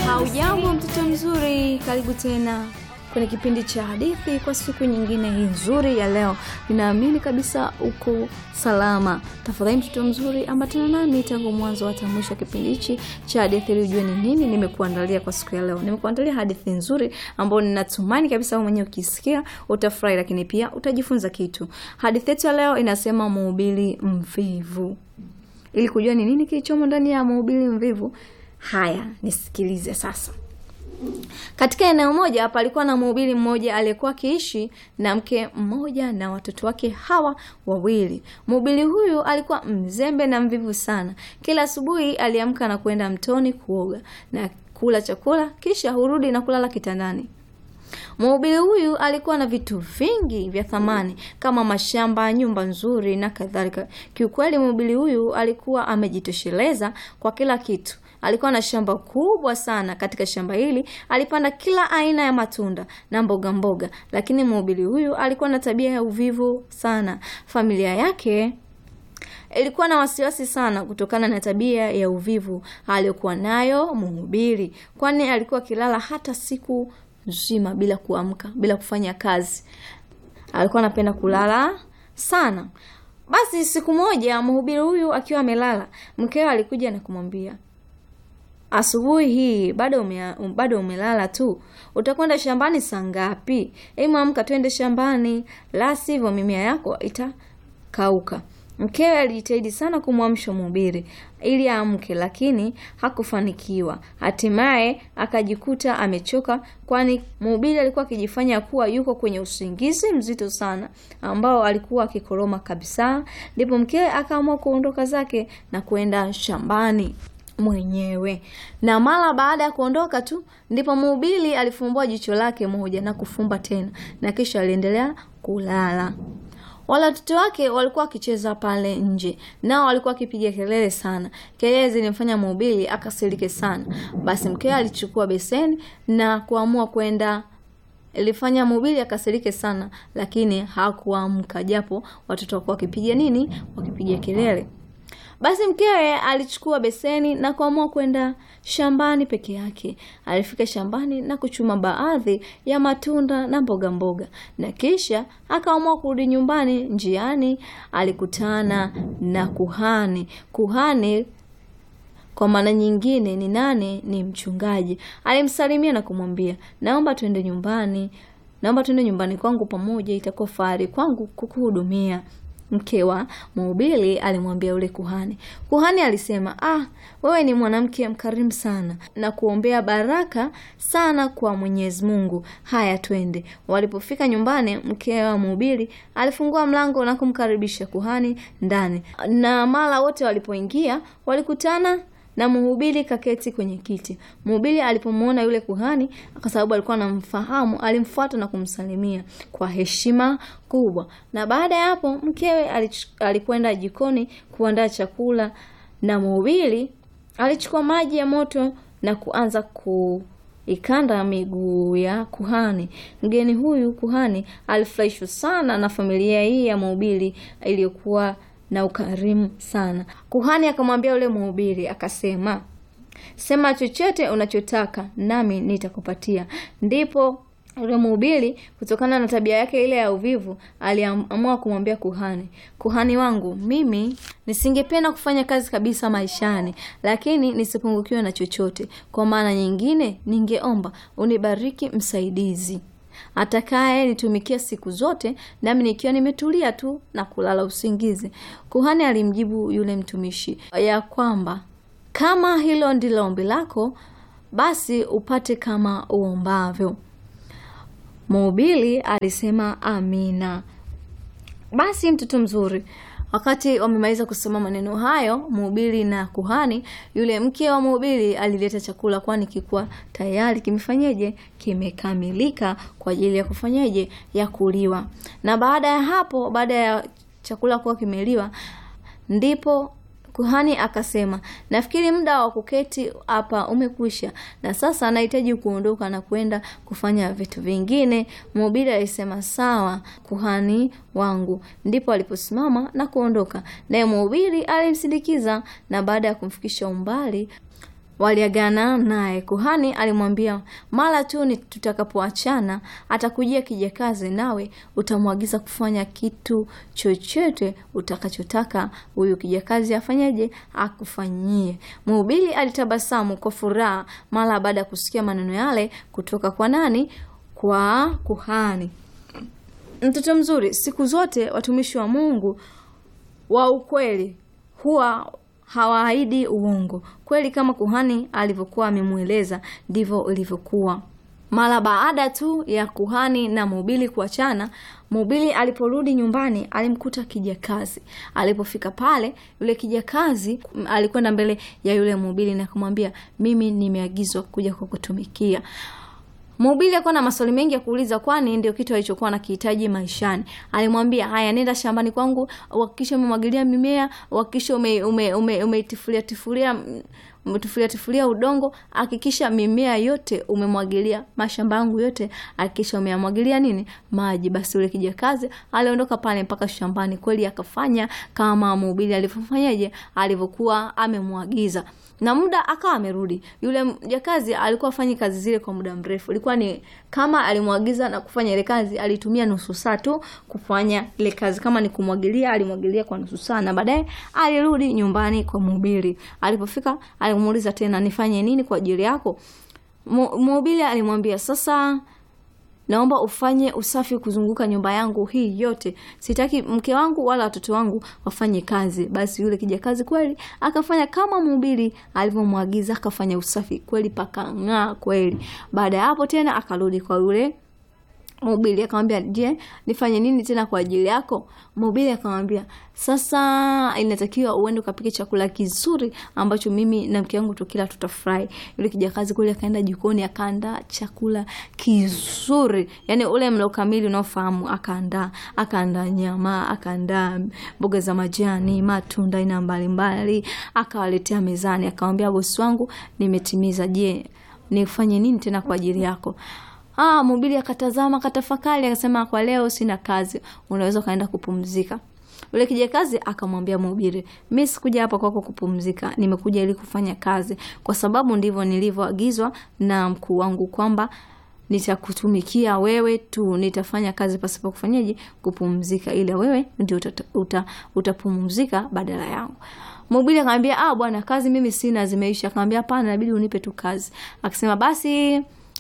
Haujambo mtoto mzuri, karibu tena kwenye kipindi cha hadithi kwa siku nyingine hii nzuri ya leo. Ninaamini kabisa uko salama. Tafadhali mtoto mzuri, ambatana nami tangu mwanzo hadi mwisho wa kipindi hichi cha hadithi ili ujue ni nini nimekuandalia kwa siku ya leo. Nimekuandalia hadithi nzuri ambayo ninatumani kabisa wewe mwenyewe ukisikia utafurahi, lakini pia utajifunza kitu. Hadithi yetu ya leo inasema mhubiri mvivu. Ili kujua ni nini kilichomo ndani ya mhubiri mvivu, haya nisikilize sasa. Katika eneo moja palikuwa na mhubiri mmoja aliyekuwa akiishi na mke mmoja na watoto wake hawa wawili. Mhubiri huyu alikuwa mzembe na mvivu sana. Kila asubuhi aliamka na kwenda mtoni kuoga na kula chakula, kisha hurudi na kulala kitandani. Mhubiri huyu alikuwa na vitu vingi vya thamani kama mashamba, nyumba nzuri na kadhalika. Kiukweli mhubiri huyu alikuwa amejitosheleza kwa kila kitu. Alikuwa na shamba kubwa sana. Katika shamba hili alipanda kila aina ya matunda na mboga mboga, lakini mhubiri huyu alikuwa na tabia ya uvivu sana. Familia yake ilikuwa na wasiwasi sana kutokana na tabia ya uvivu aliyokuwa nayo mhubiri, kwani alikuwa kilala hata siku nzima bila kuamka, bila kufanya kazi. Alikuwa anapenda kulala sana. Basi siku moja mhubiri huyu akiwa amelala, mkewe alikuja na kumwambia, asubuhi hii bado umelala tu, utakwenda shambani saa ngapi? Hebu amka twende shambani, la sivyo mimea yako itakauka. Mkewe alijitahidi sana kumwamsha mhubiri ili aamke, lakini hakufanikiwa. Hatimaye akajikuta amechoka, kwani mhubiri alikuwa akijifanya kuwa yuko kwenye usingizi mzito sana ambao alikuwa akikoroma kabisa. Ndipo mkewe akaamua kuondoka zake na kwenda shambani mwenyewe. Na mara baada ya kuondoka tu, ndipo mhubiri alifumbua jicho lake moja na kufumba tena, na kisha aliendelea kulala. Wale watoto wake walikuwa wakicheza pale nje, nao walikuwa wakipiga kelele sana. Kelele zilimfanya mhubiri akasirike sana. Basi mkewe alichukua beseni na kuamua kwenda. Ilifanya mhubiri akasirike sana, lakini hakuamka japo watoto walikuwa wakipiga kelele. Basi mkewe alichukua beseni na kuamua kwenda shambani peke yake. Alifika shambani na kuchuma baadhi ya matunda na mboga mboga, na kisha akaamua kurudi nyumbani. Njiani alikutana na kuhani. Kuhani kwa maana nyingine ni nani? Ni mchungaji. Alimsalimia na kumwambia, naomba twende nyumbani kwangu pamoja, itakuwa fahari kwangu kukuhudumia. Mke wa mhubiri alimwambia yule kuhani. Kuhani alisema, wewe ni mwanamke mkarimu sana na kuombea baraka sana kwa Mwenyezi Mungu. Haya twende. Walipofika nyumbani, mke wa mhubiri alifungua mlango na kumkaribisha kuhani ndani. Na mara wote walipoingia, walikutana na mhubiri kaketi kwenye kiti. Mhubiri alipomuona yule kuhani, kwa sababu alikuwa anamfahamu, alimfuata na kumsalimia kwa heshima kubwa. Na baada ya hapo mkewe alikwenda jikoni kuandaa chakula, na mhubiri alichukua maji ya moto na kuanza ikanda miguu ya kuhani. Mgeni huyu kuhani alifurahishwa sana na familia hii ya mhubiri iliyokuwa na ukarimu sana. Kuhani akamwambia yule mhubiri akasema, sema chochote unachotaka nami nitakupatia. Ndipo yule mhubiri kutokana na tabia yake ile ya uvivu aliamua kumwambia kuhani, kuhani wangu, mimi nisingependa kufanya kazi kabisa maishani, lakini nisipungukiwe na chochote. Kwa maana nyingine ningeomba unibariki msaidizi atakaye nitumikia siku zote, nami nikiwa nimetulia tu na kulala usingizi. Kuhani alimjibu yule mtumishi ya kwamba kama hilo ndilo ombi lako, basi upate kama uombavyo. Mhubiri alisema amina. Basi mtoto mzuri, wakati wamemaliza kusema maneno hayo, mhubiri na kuhani, yule mke wa mhubiri alileta chakula, kwani kilikuwa tayari kimekamilika kwa ajili ya ya kuliwa. Na baada ya hapo, baada ya chakula kuwa kimeliwa, ndipo kuhani akasema, nafikiri muda wa kuketi hapa umekwisha, na sasa anahitaji kuondoka na kwenda kufanya vitu vingine. Mhubiri alisema, sawa kuhani wangu. Ndipo aliposimama na kuondoka, naye mhubiri alimsindikiza, na baada ya kumfikisha umbali waliagana naye. Kuhani alimwambia, mara tu ni tutakapoachana atakujia kijakazi, nawe utamwagiza kufanya kitu chochote utakachotaka huyu kijakazi afanyaje, akufanyie. Mhubiri alitabasamu kwa furaha mara baada ya kusikia maneno yale kutoka kwa nani? Kwa kuhani. Mtoto mzuri, siku zote watumishi wa Mungu wa ukweli huwa hawaahidi uongo. Kweli kama kuhani alivyokuwa amemueleza ndivyo ilivyokuwa. Mara baada tu ya kuhani na mhubiri kuachana, mhubiri aliporudi nyumbani alimkuta kijakazi. Alipofika pale, yule kijakazi alikwenda mbele ya yule mhubiri na kumwambia, mimi nimeagizwa kuja kukutumikia. Mhubiri alikuwa na maswali mengi ya kuuliza, kwani ndio kitu alichokuwa anakihitaji maishani. Alimwambia, haya, nenda shambani kwangu, uhakikishe umemwagilia mimea, uhakikishe umetifulia udongo, hakikisha mimea yote umemwagilia, mashamba yangu yote hakikisha umeyamwagilia nini? Maji. Basi yule kijakazi aliondoka pale mpaka shambani. Kweli akafanya kama mhubiri alivyofanyaje, alivyokuwa amemwagiza. Na muda akawa amerudi. Yule kijakazi alikuwa afanya kazi zile kwa muda mrefu. Ilikuwa ni kama alimwagiza na kufanya ile kazi, alitumia nusu saa tu kufanya ile kazi. Kama ni kumwagilia, alimwagilia kwa nusu saa, na baadaye alirudi nyumbani kwa mhubiri. Alipofika alimuuliza tena, nifanye nini kwa ajili yako? Mhubiri alimwambia, sasa naomba ufanye usafi kuzunguka nyumba yangu hii yote. Sitaki mke wangu wala watoto wangu wafanye kazi. Basi yule kijakazi kweli akafanya kama mhubiri alivyomwagiza, akafanya usafi kweli pakang'aa kweli. Baada ya hapo tena akarudi kwa yule mhubiri akamwambia, je, nifanye nini tena kwa ajili yako? Mhubiri akamwambia, sasa inatakiwa uende ukapike chakula kizuri ambacho mimi na mke wangu tukila tutafurahi. Yule kijakazi kweli akaenda jikoni akaandaa chakula kizuri, yani ule mlo kamili unaofahamu. Akaandaa nyama, akaandaa mboga za majani, matunda aina mbalimbali, akawaletea mezani. Akamwambia, bosi wangu, nimetimiza. Je, nifanye nini tena kwa ajili yako? Mhubiri akatazama, akatafakari, akasema, kwa leo sina kazi, unaweza kaenda kupumzika. Yule kijakazi akamwambia mhubiri, mimi sikuja hapa kwako kupumzika, nimekuja ili kufanya kazi, kwa sababu ndivyo nilivyoagizwa na mkuu wangu kwamba nitakutumikia wewe tu, nitafanya kazi pasipo kufanyaje, kupumzika, ila wewe ndio utapumzika badala yangu. Mhubiri akamwambia, bwana, kazi mimi sina, zimeisha. Akamwambia, hapana, inabidi unipe tu kazi. Akasema, basi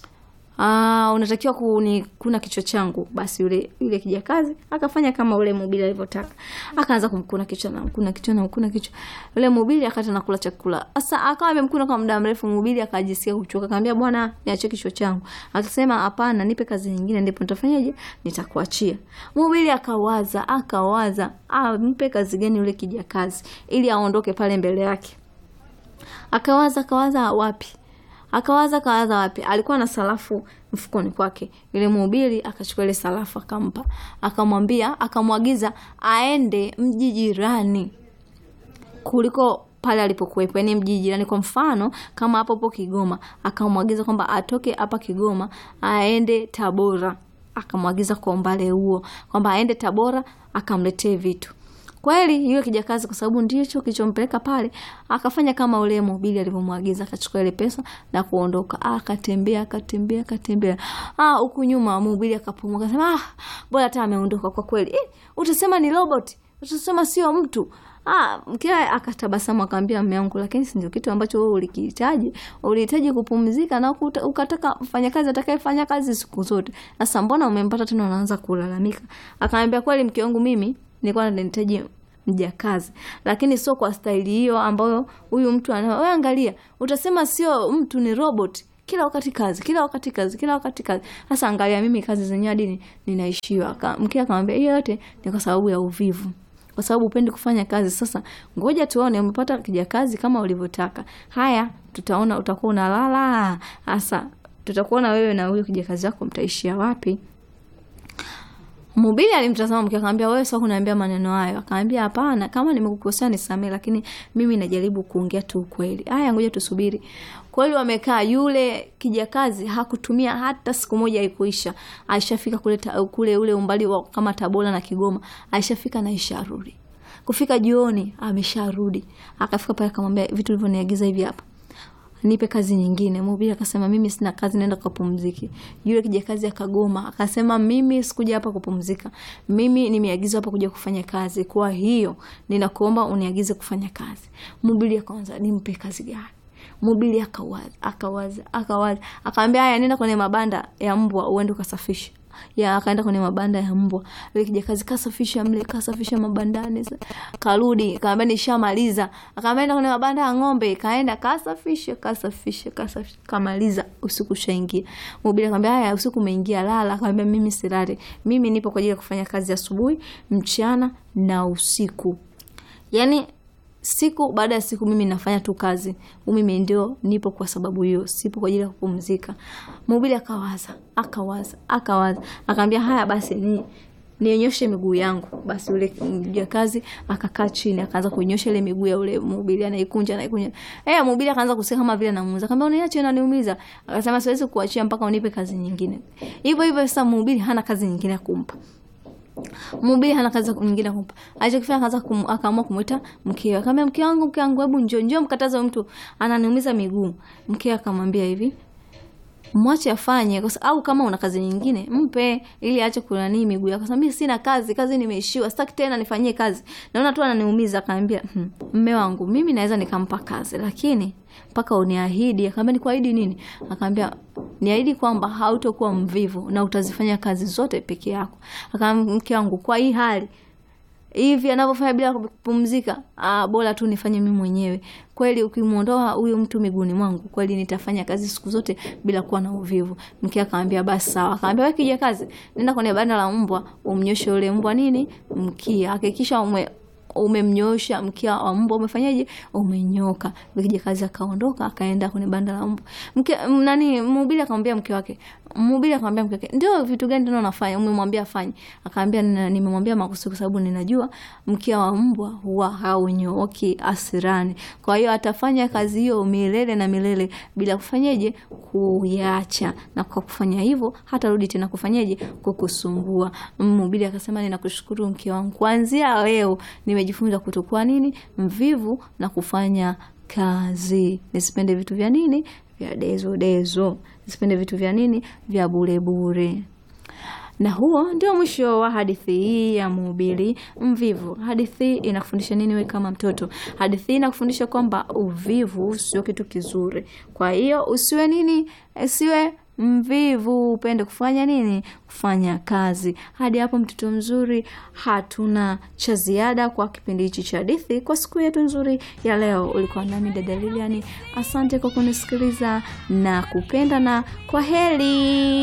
unatakiwa kuna kichwa changu. Basi yule kijakazi akafanya kama ule mhubiri alivyotaka. Akaanza kumkuna kichwa na kuna kichwa. Yule mhubiri akata na kula chakula. Sasa akawa amemkuna kwa muda mrefu, mhubiri akajisikia kuchoka. Akamwambia, bwana, niache kichwa changu. Akasema, hapana, nipe kazi nyingine ndipo nitafanyaje, nitakuachia. Mhubiri akawaza mpe kazi gani yule kijakazi ili aondoke pale mbele yake. Akawaza wapi? Alikuwa na sarafu mfukoni kwake. Yule mhubiri akachukua ile sarafu akampa. Akamwagiza aende mji jirani kuliko pale alipokuwepo, yani mji jirani. Kwa mfano kama hapo Kigoma, akamwagiza kwamba atoke hapa Kigoma aende Tabora. Akamwagiza kwa umbali huo kwamba aende Tabora akamletee vitu. Kweli yule kijakazi, kwa sababu ndicho kilichompeleka pale, akafanya kama ule mhubiri alivyomwagiza. Akachukua ile pesa na kuondoka. Akatembea. Huku nyuma mhubiri akapumua, akasema, bora hata ameondoka kwa kweli. Utasema ni robot, utasema sio mtu. Mkia akatabasamu akamwambia, mume wangu, lakini si ndio kitu ambacho wewe ulikihitaji? Ulihitaji kupumzika na ukataka mfanyakazi atakayefanya kazi siku zote. Sasa mbona umempata tena unaanza kulalamika? Akamwambia, kweli mke wangu, mimi nilikuwa ninahitaji mjakazi, lakini sio kwa staili hiyo ambayo huyu mtu wewe angalia, utasema sio mtu, ni robot. Kila wakati kazi. Sasa angalia, mimi kazi zenyewe hadi ninaishiwa. Mke akamwambia, hiyo yote ni kwa sababu ya uvivu, kwa sababu upendi kufanya kazi. Sasa ngoja tuone umepata kijakazi kama ulivyotaka. Haya, tutaona utakuwa unalala. Sasa tutakuona wewe na huyo kijakazi wako mtaishia wapi. Mhubiri alimtazama mke akamwambia, wewe sio kuniambia maneno hayo. Akamwambia, hapana, kama nimekukosea nisamee, lakini mimi najaribu kuongea tu ukweli. Haya, ngoja tusubiri. Kweli wamekaa, yule kijakazi hakutumia hata siku moja ikuisha. Aishafika kule ule umbali wa kama Tabora na Kigoma. Aishafika na isharudi. Kufika jioni amesharudi. Akafika pale akamwambia, vitu ulivyoniagiza hivi hapa. nipe kazi nyingine. Mhubiri akasema mimi sina kazi, naenda kupumzika. Yule kijakazi akagoma, akasema mimi sikuja hapa kupumzika, mimi nimeagizwa hapa kuja kufanya kazi, kwa hiyo ninakuomba uniagize kufanya kazi. Mhubiri akaanza, nimpe kazi gani? Mhubiri akawaza akamwambia haya, nenda kwenye mabanda ya mbwa uende ukasafishe. Akaenda kwenye mabanda ya mbwa. Yule kijakazi kasafisha mabandani. Karudi akamwambia nishamaliza. Akamwambia kwenye mabanda ya ng'ombe, kaenda kasafisha kamaliza, usiku ushaingia. Mhubiri akamwambia haya, usiku umeingia, lala. Akamwambia mimi silale, mimi nipo kwa ajili ya kufanya kazi asubuhi, mchana na usiku. Yani siku baada ya siku mimi nafanya tu kazi. Mimi ndio nipo kwa sababu hiyo, sipo kwa ajili ya kupumzika. Mhubiri akawaza. Akamwambia haya basi nionyeshe miguu yangu. Basi yule kijakazi akakaa chini, akaanza kunyosha ile miguu ya yule mhubiri, anaikunja. Mhubiri akaanza kusema kama vile anamuuliza. Akamwambia uniache, unaniumiza. Akasema siwezi kuachia mpaka unipe kazi nyingine. Hivyo sasa mhubiri hana kazi nyingine ya kumpa. Mhubiri hana kazi nyingine kumpa. Alichokifanya akaamua kumuita mkewe. Akamwambia mke wangu hebu njoo mkataza mtu ananiumiza miguu. Mkewe akamwambia hivi, mwache afanye, au kama una kazi nyingine mpe ili aache kulani miguu yako. Akasema mimi sina kazi nimeishiwa, sitaki tena nifanyie kazi, naona tu ananiumiza. Akamwambia mume wangu mimi naweza nikampa kazi, lakini mpaka uniahidi. Akamwambia nikuahidi nini? Akamwambia niahidi kwamba hautakuwa mvivu na utazifanya kazi zote peke yako. Akamwambia mke wangu, kwa hii hali hivi anavyofanya bila kupumzika, bora tu nifanye mimi mwenyewe. Kweli ukimuondoa huyo mtu miguuni mwangu, kweli nitafanya kazi siku zote bila kuwa na uvivu. Mke akamwambia basi sawa. Akamwambia wewe kijakazi, nenda kwenye banda la mbwa umnyoshe yule mbwa mkia. Hakikisha umemnyosha mkia wa mbwa, umefanyaje? Umenyoka. Kijakazi akaondoka akaenda kwenye banda la mbwa. Mhubiri akamwambia mke wake, ndio vitu gani ndio unafanya? Umemwambia afanye? Akamwambia nimemwambia makusudi kwa sababu ninajua mkia wa mbwa huwa haunyooki asirani, kwa hiyo atafanya kazi hiyo milele na milele bila kufanyaje? Kuiacha. Na kwa kufanya hivyo hatarudi tena kufanyaje? Kukusumbua. Mhubiri akasema ninakushukuru mke wangu, kuanzia leo nimejifunza kutokuwa mvivu na kufanya kazi. Nisipende vitu vya vya dezo. Nisipende vitu vya vya bure. Na huo ndio mwisho wa hadithi hii ya mhubiri mvivu. Hadithi inakufundisha nini wewe kama mtoto? Hadithi inakufundisha kwamba uvivu sio kitu kizuri. Kwa hiyo usiwe mvivu, upende kufanya kufanya kazi. Hadi hapo mtoto mzuri, hatuna cha ziada kwa kipindi hichi cha hadithi kwa siku yetu nzuri ya leo. Ulikuwa nami dada Lilian. Asante kwa kunisikiliza na kupenda, na kwaheri.